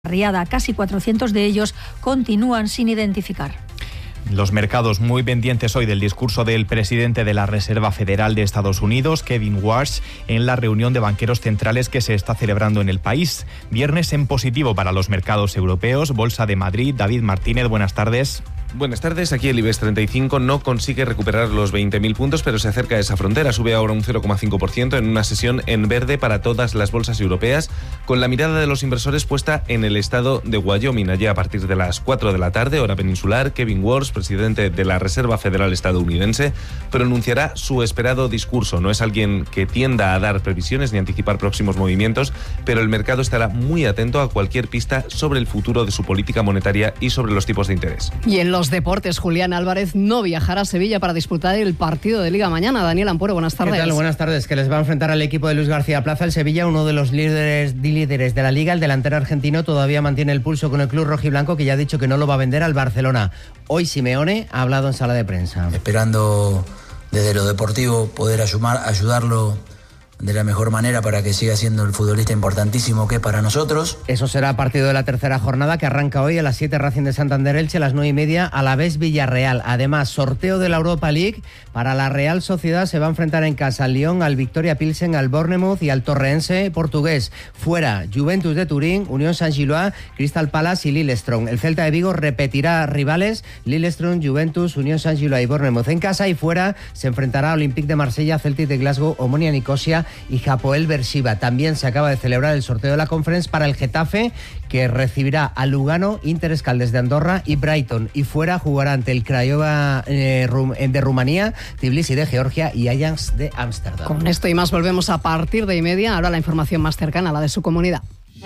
Riada. Casi 400 de ellos continúan sin identificar. Los mercados muy pendientes hoy del discurso del presidente de la Reserva Federal de Estados Unidos, Kevin Warsh, en la reunión de banqueros centrales que se está celebrando en el país. Viernes en positivo para los mercados europeos. Bolsa de Madrid. David Martínez, buenas tardes. Buenas tardes. Aquí el IBEX 35 no consigue recuperar los 20.000 puntos, pero se acerca a esa frontera. Sube ahora un 0,5% en una sesión en verde para todas las bolsas europeas, con la mirada de los inversores puesta en el estado de Wyoming. Allí a partir de las 4 de la tarde, hora peninsular, Kevin Warsh, presidente de la Reserva Federal estadounidense, pronunciará su esperado discurso. No es alguien que tienda a dar previsiones ni anticipar próximos movimientos, pero el mercado estará muy atento a cualquier pista sobre el futuro de su política monetaria y sobre los tipos de interés. Y en los deportes, Julián Álvarez no viajará a Sevilla para disputar el partido de Liga mañana. Daniel Ampuero, buenas tardes. ¿Qué tal? Buenas tardes. Que les va a enfrentar al equipo de Luis García Plaza. El Sevilla, uno de los líderes de la Liga. El delantero argentino todavía mantiene el pulso con el club rojiblanco, que ya ha dicho que no lo va a vender al Barcelona. Hoy Simeone ha hablado en sala de prensa. Esperando desde lo deportivo poder ayudarlo de la mejor manera para que siga siendo el futbolista importantísimo que es para nosotros. Eso será partido de la tercera jornada, que arranca hoy a las 7, Racing de Santander Elche, a las 9:30 Alavés Villarreal. Además, sorteo de la Europa League. Para la Real Sociedad se va a enfrentar en casa al Lyon, al Victoria Pilsen, al Bournemouth y al Torreense portugués. Fuera, Juventus de Turín, Unión Saint-Gilloise, Crystal Palace y Lillestrøm. El Celta de Vigo repetirá rivales: Lillestrøm, Juventus, Unión Saint-Gilloise y Bournemouth. En casa y fuera se enfrentará a Olympique de Marsella, Celtic de Glasgow, Omonia Nicosia y Hapoel Beersheba. También se acaba de celebrar el sorteo de la Conference para el Getafe, que recibirá a Lugano, Inter Escaldes de Andorra y Brighton. Y fuera jugará ante el Craiova de Rumanía, Tbilisi de Georgia y Ajax de Ámsterdam. Con esto y más volvemos a partir de 1:30. Ahora la información más cercana a la de su comunidad.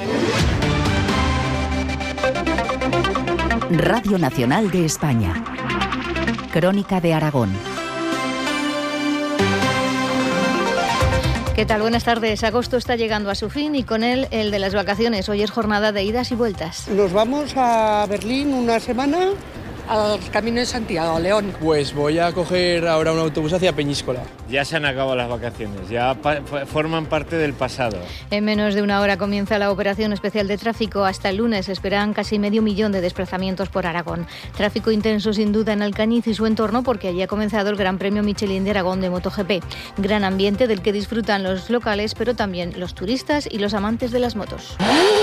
Radio Nacional de España. Crónica de Aragón. ¿Qué tal? Buenas tardes. Agosto está llegando a su fin y con él el de las vacaciones. Hoy es jornada de idas y vueltas. Nos vamos a Berlín una semana al Camino de Santiago, León. Pues voy a coger ahora un autobús hacia Peñíscola. Ya se han acabado las vacaciones, ya forman parte del pasado. En menos de una hora comienza la operación especial de tráfico. Hasta el lunes esperan casi 500.000 de desplazamientos por Aragón. Tráfico intenso sin duda en Alcañiz y su entorno, porque allí ha comenzado el Gran Premio Michelin de Aragón de MotoGP. Gran ambiente del que disfrutan los locales, pero también los turistas y los amantes de las motos.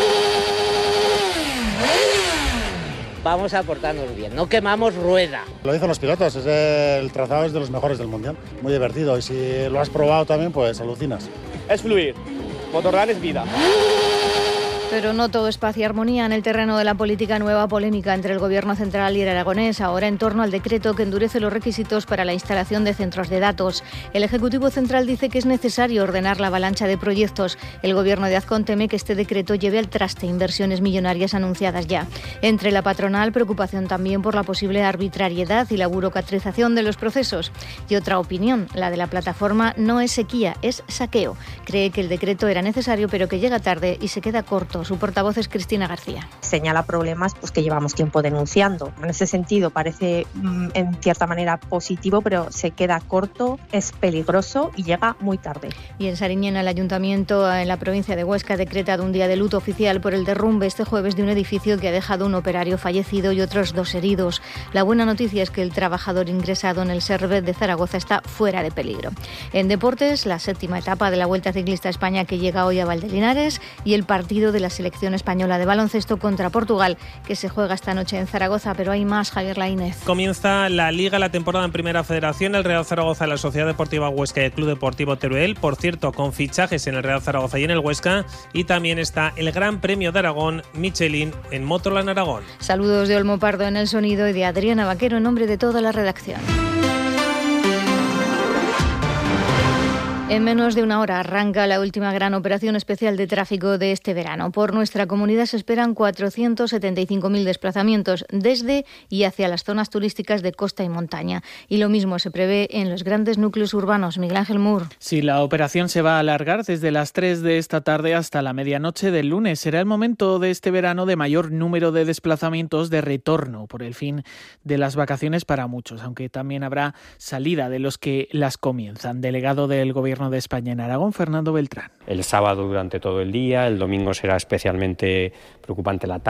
Vamos a portarnos bien, no quemamos rueda. Lo dicen los pilotos, el trazado es de los mejores del mundial, muy divertido, y si lo has probado también, pues alucinas. Es fluir, Motorland es vida. Pero no todo es paz y armonía en el terreno de la política. Nueva polémica entre el Gobierno central y el aragonés, ahora en torno al decreto que endurece los requisitos para la instalación de centros de datos. El Ejecutivo central dice que es necesario ordenar la avalancha de proyectos. El Gobierno de Azcón teme que este decreto lleve al traste inversiones millonarias anunciadas ya. Entre la patronal, preocupación también por la posible arbitrariedad y la burocratización de los procesos. Y otra opinión, la de la plataforma No es sequía, es saqueo. Cree que el decreto era necesario, pero que llega tarde y se queda corto. Su portavoz es Cristina García. Señala problemas que llevamos tiempo denunciando. En ese sentido parece en cierta manera positivo, pero se queda corto, es peligroso y llega muy tarde. Y en Sariñena, el ayuntamiento en la provincia de Huesca ha decretado un día de luto oficial por el derrumbe este jueves de un edificio que ha dejado un operario fallecido y otros 2 heridos. La buena noticia es que el trabajador ingresado en el Servet de Zaragoza está fuera de peligro. En deportes, la 7ª etapa de la Vuelta Ciclista a España, que llega hoy a Valdelinares, y el partido de la selección española de baloncesto contra Portugal, que se juega esta noche en Zaragoza. Pero hay más, Javier Laínez. Comienza la Liga, la temporada en Primera Federación, el Real Zaragoza, la Sociedad Deportiva Huesca y el Club Deportivo Teruel, por cierto, con fichajes en el Real Zaragoza y en el Huesca, y también está el Gran Premio de Aragón Michelin en Motorland Aragón. Saludos de Olmo Pardo en el sonido y de Adriana Vaquero en nombre de toda la redacción. En menos de una hora arranca la última gran operación especial de tráfico de este verano. Por nuestra comunidad se esperan 475.000 desplazamientos desde y hacia las zonas turísticas de costa y montaña. Y lo mismo se prevé en los grandes núcleos urbanos. Miguel Ángel Mur. Sí, la operación se va a alargar desde las 3 de esta tarde hasta la medianoche del lunes. Será el momento de este verano de mayor número de desplazamientos de retorno por el fin de las vacaciones para muchos, aunque también habrá salida de los que las comienzan. Delegado del Gobierno de España en Aragón, Fernando Beltrán. El sábado durante todo el día, el domingo será especialmente preocupante la tarde.